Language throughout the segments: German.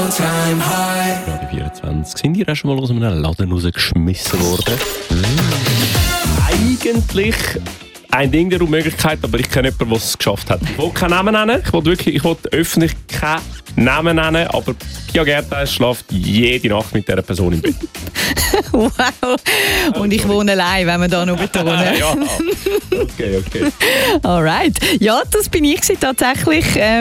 all-time high. Radio 24. Sind ihr auch schon mal aus einem Laden rausgeschmissen worden? Eigentlich ein Ding der Unmöglichkeit, aber ich kenne jemanden, der es geschafft hat. Ich will keinen Namen nennen, ich will öffentlich keinen Namen nennen, aber Pia Gertheis schläft jede Nacht mit dieser Person im Bett. Wow. Und ich wohne allein, wenn wir da noch betonen. Ja, okay. Alright. Ja, das bin ich tatsächlich.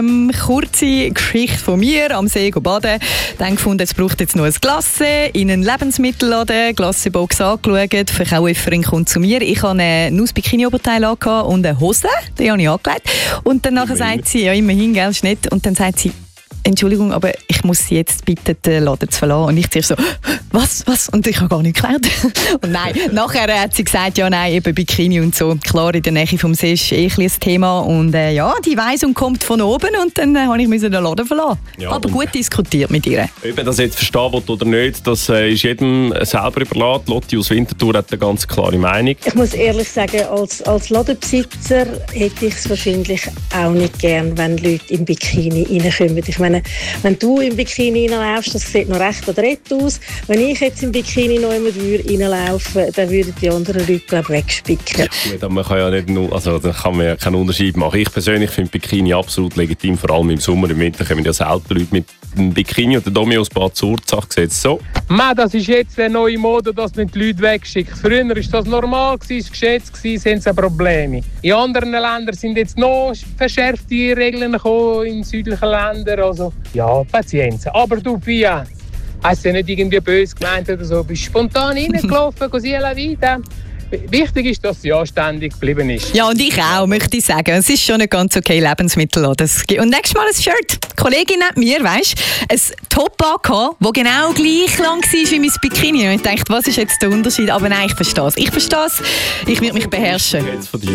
Kurze Geschichte von mir, am See baden. Dann gefunden, es braucht jetzt noch ein Glasse. In einen Lebensmittelladen, Glassebox angeschaut. Verkäuferin kommt zu mir. Ich habe ein Nuss-Bikini-Oberteil angehabt und eine Hose. Die habe ich angelegt. Und dann nachher sagt sie, ja immerhin, gell, ist nett. Und dann sagt sie, Entschuldigung, aber ich muss Sie jetzt bitten, den Laden zu verlassen. Und ich zuerst so, was? Und ich habe gar nicht geklärt. Und nein, nachher hat sie gesagt, ja nein, eben Bikini und so. Klar, in der Nähe vom See ist ein Thema. Und ja, die Weisung kommt von oben und dann musste ich den Laden verlassen. Ja, aber gut diskutiert mit ihr. Ob man das jetzt verstehen will oder nicht, das ist jedem selber überlassen. Lotti aus Winterthur hat eine ganz klare Meinung. Ich muss ehrlich sagen, als Ladenbesitzer hätte ich es wahrscheinlich auch nicht gern, wenn Leute im Bikini reinkommen. Ich meine, wenn du im Bikini reinläufst, das sieht noch recht adrett aus. Wenn ich jetzt im Bikini noch jemand reinlaufen würde, dann würden die anderen Leute, glaube ich, wegspicken. Ja, aber man kann ja nicht nur, also da kann man ja keinen Unterschied machen. Ich persönlich finde Bikini absolut legitim, vor allem im Sommer. Im Winter kommen ja selten Leute mit einem Bikini und der Domi aus Bad Zurzach sieht es so. Das ist jetzt eine neue Mode, dass man die Leute wegschickt. Früher war das normal, es geschätzt, sind es Probleme. In anderen Ländern sind jetzt noch verschärfte Regeln gekommen, in südlichen Ländern. Also, ja, Patienz. Aber du, Pia, hast du ja nicht irgendwie böse gemeint oder so? Bist spontan reingelaufen, così alla vita. Wichtig ist, dass sie anständig geblieben ist. Ja, und ich auch, möchte ich sagen. Es ist schon ein ganz okay Lebensmittel. Und nächstes Mal ein Shirt. Die Kollegin hat mir, weisst, ein Top angehabt, das genau gleich lang war wie mein Bikini. Und ich dachte, was ist jetzt der Unterschied? Aber nein, ich verstehe es. Ich würde mich beherrschen.